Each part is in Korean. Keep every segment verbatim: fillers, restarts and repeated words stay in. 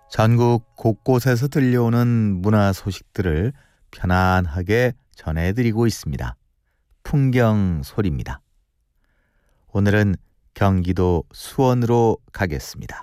전국 곳곳에서 들려오는 문화 소식들을 편안하게 전해드리고 있습니다. 풍경 소리입니다. 오늘은 경기도 수원으로 가겠습니다.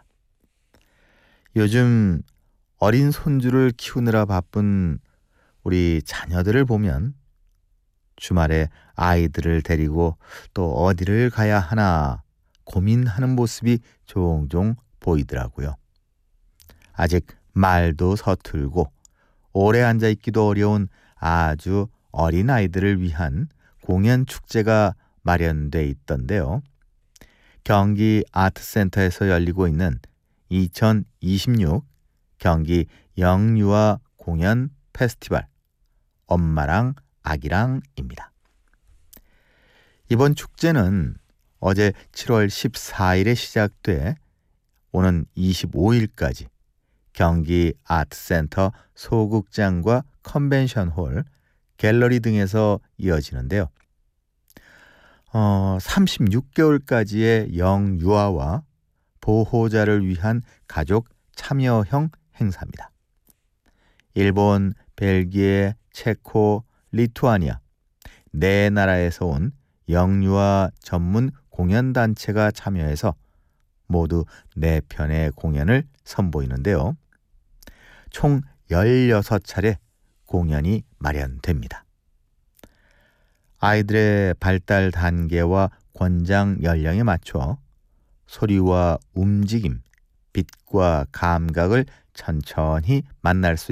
요즘 어린 손주를 키우느라 바쁜 우리 자녀들을 보면 주말에 아이들을 데리고 또 어디를 가야 하나 고민하는 모습이 종종 보이더라고요. 아직 말도 서툴고 오래 앉아있기도 어려운 아주 어린 아이들을 위한 공연 축제가 마련돼 있던데요. 경기 아트센터에서 열리고 있는 이천이십육 경기 영유아 공연 페스티벌 엄마랑 아기랑입니다. 이번 축제는 어제 칠월 십사일에 시작돼 오는 이십오일까지 경기 아트센터 소극장과 컨벤션홀, 갤러리 등에서 이어지는데요. 어, 삼십육 개월까지의 영유아와 보호자를 위한 가족 참여형 행사입니다. 일본, 벨기에, 체코, 리투아니아 네 나라에서 온 영유아 전문 공연단체가 참여해서 모두 네 편의 공연을 선보이는데요. 총 열여섯 차례 공연이 마련됩니다. 아이들의 발달 단계와 권장 연령에 맞춰 소리와 움직임, 빛과 감각을 천천히 만날 수